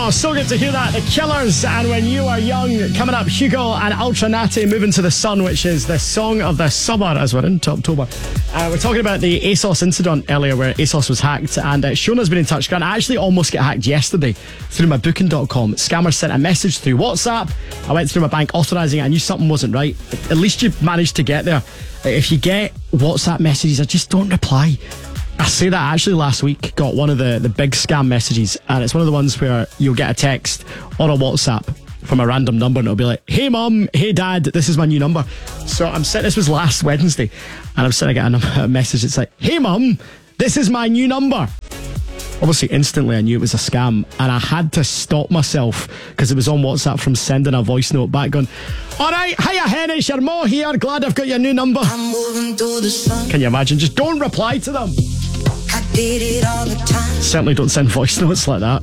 Oh, so good to hear that. The Killers and When You Are Young. Coming up, Hugo and Ultra Natty, Moving to the Sun, which is the song of the summer as we're into October. We're talking about the ASOS incident earlier where ASOS was hacked, and Shona's been in touch. Grant, I actually almost got hacked yesterday through my booking.com. Scammers sent a message through WhatsApp. I went through my bank authorising it. I knew something wasn't right. At least you managed to get there. If you get WhatsApp messages, I just don't reply. I say that actually last week got one of the big scam messages, and it's one of the ones where you'll get a text or a WhatsApp from a random number and it'll be like, hey mum, hey dad, this is my new number. So I'm sitting, this was last Wednesday, and I'm sitting getting a message. It's like, hey mum, this is my new number. Obviously instantly I knew it was a scam, and I had to stop myself because it was on WhatsApp from sending a voice note back going, alright, hiya Hen, it's your Mo here, glad I've got your new number. I'm moving to the sun. Can you imagine? Just don't reply to them. I did it all the time. Certainly don't send voice notes like that.